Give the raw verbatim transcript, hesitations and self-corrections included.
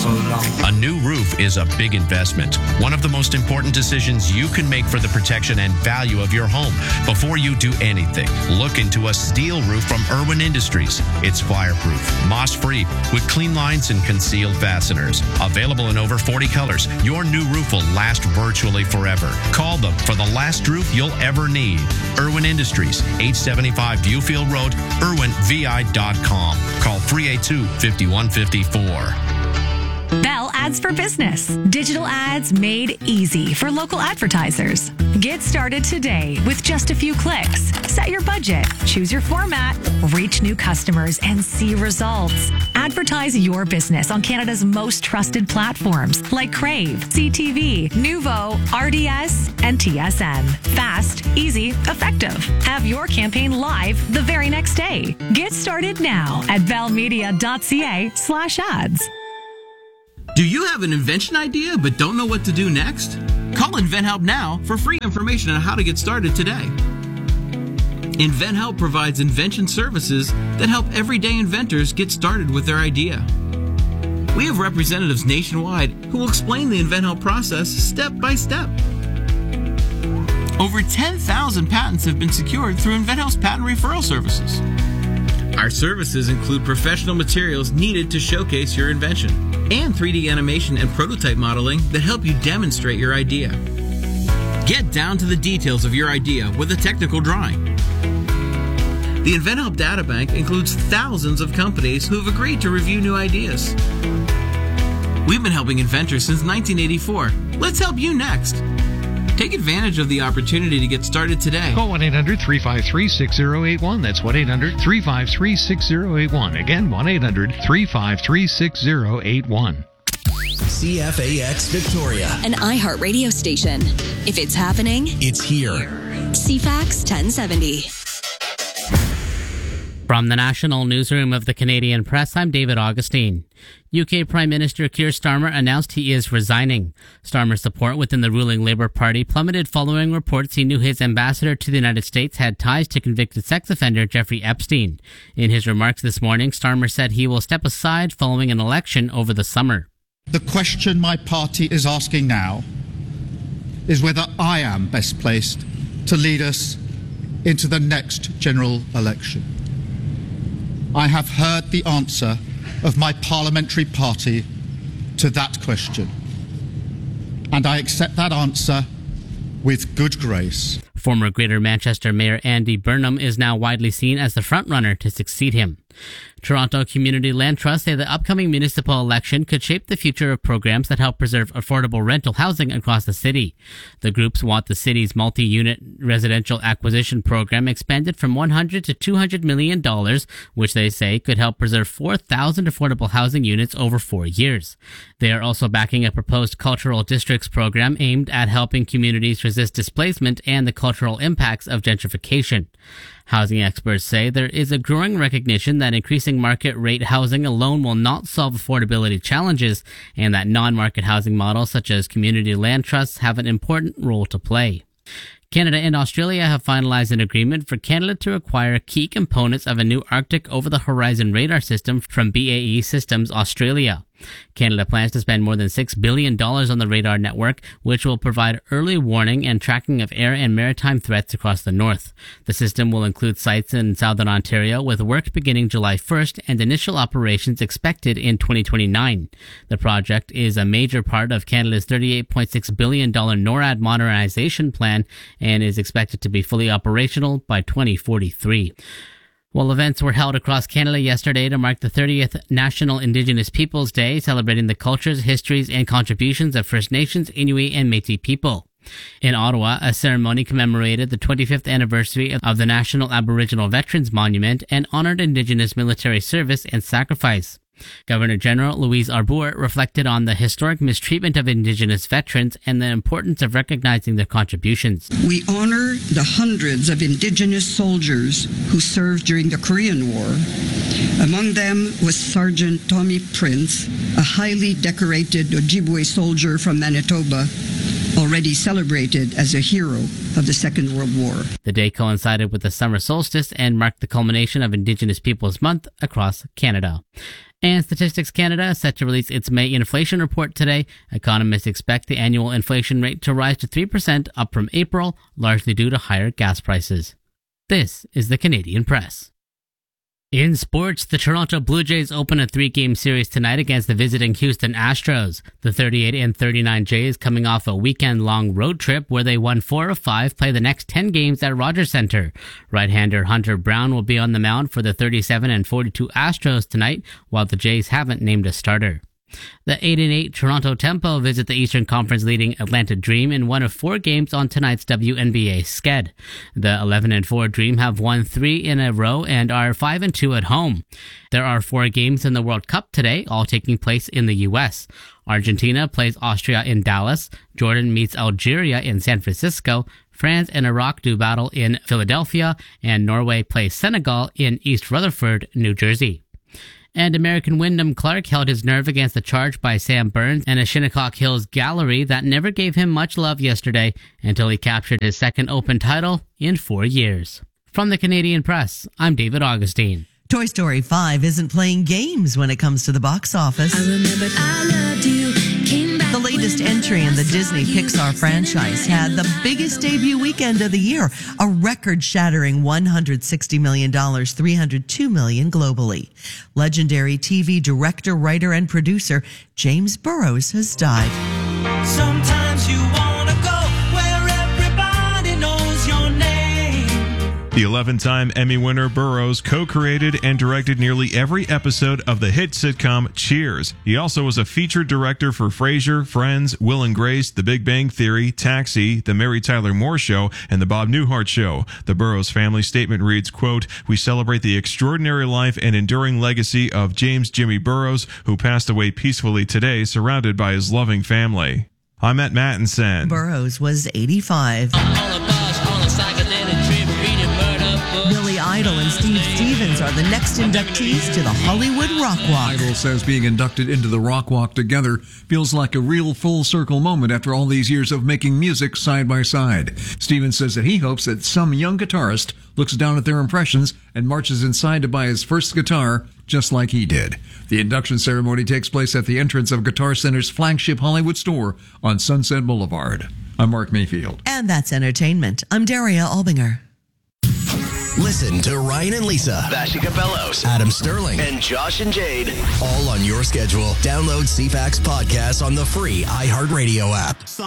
so long. A new roof is a big investment. One of the most important decisions you can make for the protection and value of your home. Before you do anything, look into a steel roof from Irwin Industries. It's fireproof, moss-free, with clean lines and concealed fasteners. Available in over forty colors, your new roof will last virtually forever. Call them for the last roof you'll ever need. Irwin Industries, eight seventy-five Viewfield Road, irwin v i dot com. Call three eight two, five one five four. Bell Ads for Business. Digital ads made easy for local advertisers. Get started today with just a few clicks. Set your budget, choose your format, reach new customers, and see results. Advertise your business on Canada's most trusted platforms like Crave, C T V, Nuvo, R D S, and T S N. Fast, easy, effective. Have your campaign live the very next day. Get started now at bellmedia.ca slash ads. Do you have an invention idea but don't know what to do next? Call InventHelp now for free information on how to get started today. InventHelp provides invention services that help everyday inventors get started with their idea. We have representatives nationwide who will explain the InventHelp process step by step. Over ten thousand patents have been secured through InventHelp's patent referral services. Our services include professional materials needed to showcase your invention and three D animation and prototype modeling that help you demonstrate your idea. Get down to the details of your idea with a technical drawing. The InventHelp Databank includes thousands of companies who have agreed to review new ideas. We've been helping inventors since nineteen eighty-four. Let's help you next. Take advantage of the opportunity to get started today. Call one eight hundred, three five three, six zero eight one. That's one eight hundred, three five three, six zero eight one. Again, one eight hundred, three five three, six zero eight one. C F A X Victoria, an iHeart radio station. If it's happening, it's here. C FAX ten seventy. From the National Newsroom of the Canadian Press, I'm David Augustine. U K Prime Minister Keir Starmer announced he is resigning. Starmer's support within the ruling Labour Party plummeted following reports he knew his ambassador to the United States had ties to convicted sex offender Jeffrey Epstein. In his remarks this morning, Starmer said he will step aside following an election over the summer. The question my party is asking now is whether I am best placed to lead us into the next general election. I have heard the answer of my parliamentary party to that question, and I accept that answer with good grace. Former Greater Manchester Mayor Andy Burnham is now widely seen as the frontrunner to succeed him. Toronto Community Land Trust say the upcoming municipal election could shape the future of programs that help preserve affordable rental housing across the city. The groups want the city's multi-unit residential acquisition program expanded from one hundred to two hundred million dollars, which they say could help preserve four thousand affordable housing units over four years. They are also backing a proposed cultural districts program aimed at helping communities resist displacement and the cultural impacts of gentrification. Housing experts say there is a growing recognition that increasing market rate housing alone will not solve affordability challenges, and that non-market housing models such as community land trusts have an important role to play. Canada and Australia have finalized an agreement for Canada to acquire key components of a new Arctic over-the-horizon radar system from B A E Systems Australia. Canada plans to spend more than six billion dollars on the radar network, which will provide early warning and tracking of air and maritime threats across the north. The system will include sites in southern Ontario, with work beginning July first and initial operations expected in twenty twenty-nine. The project is a major part of Canada's thirty-eight point six billion dollars NORAD modernization plan and is expected to be fully operational by twenty forty-three. Well, events were held across Canada yesterday to mark the thirtieth National Indigenous Peoples Day, celebrating the cultures, histories, and contributions of First Nations, Inuit, and Métis people. In Ottawa, a ceremony commemorated the twenty-fifth anniversary of the National Aboriginal Veterans Monument and honored Indigenous military service and sacrifice. Governor General Louise Arbour reflected on the historic mistreatment of Indigenous veterans and the importance of recognizing their contributions. We honor the hundreds of Indigenous soldiers who served during the Korean War. Among them was Sergeant Tommy Prince, a highly decorated Ojibwe soldier from Manitoba, already celebrated as a hero of the Second World War. The day coincided with the summer solstice and marked the culmination of Indigenous Peoples Month across Canada. And Statistics Canada is set to release its May inflation report today. Economists expect the annual inflation rate to rise to three percent, up from April, largely due to higher gas prices. This is the Canadian Press. In sports, the Toronto Blue Jays open a three-game series tonight against the visiting Houston Astros. The thirty-eight and thirty-nine Jays, coming off a weekend-long road trip where they won four of five, play the next ten games at Rogers Center. Right-hander Hunter Brown will be on the mound for the thirty-seven and forty-two Astros tonight, while the Jays haven't named a starter. The eight and eight Toronto Tempo visit the Eastern Conference leading Atlanta Dream in one of four games on tonight's W N B A Sked. The eleven and four Dream have won three in a row and are five and two at home. There are four games in the World Cup today, all taking place in the U S. Argentina plays Austria in Dallas, Jordan meets Algeria in San Francisco, France and Iraq do battle in Philadelphia, and Norway plays Senegal in East Rutherford, New Jersey. And American Wyndham Clark held his nerve against the charge by Sam Burns and a Shinnecock Hills gallery that never gave him much love yesterday until he captured his second Open title in four years. From the Canadian Press, I'm David Augustine. Toy Story five isn't playing games when it comes to the box office. I remembered I loved you. Came back the latest entry in the Disney Pixar franchise had the biggest debut weekend of the year, a record-shattering one hundred sixty million dollars, three hundred two million dollars globally. Legendary T V director, writer, and producer James Burrows has died. Sometimes you want to go where everybody knows your name. The eleven-time Emmy winner Burrows co-created and directed nearly every episode of the hit sitcom Cheers. He also was a featured director for Frasier, Friends, Will and Grace, The Big Bang Theory, Taxi, The Mary Tyler Moore Show, and The Bob Newhart Show. The Burrows family statement reads, quote, "We celebrate the extraordinary life and enduring legacy of James Jimmy Burrows, who passed away peacefully today, surrounded by his loving family." I'm Matt Mattinson. Burrows was eighty-five. Billy Idol and Steve Stevens are the next inductees to the Hollywood Rock Walk. Idol says being inducted into the Rock Walk together feels like a real full circle moment after all these years of making music side by side. Stevens says that he hopes that some young guitarist looks down at their impressions and marches inside to buy his first guitar just like he did. The induction ceremony takes place at the entrance of Guitar Center's flagship Hollywood store on Sunset Boulevard. I'm Mark Mayfield. And that's entertainment. I'm Daria Albinger. Listen to Ryan and Lisa, Vashi Capellos, Adam Sterling, and Josh and Jade, all on your schedule. Download C FAX podcasts on the free iHeartRadio app.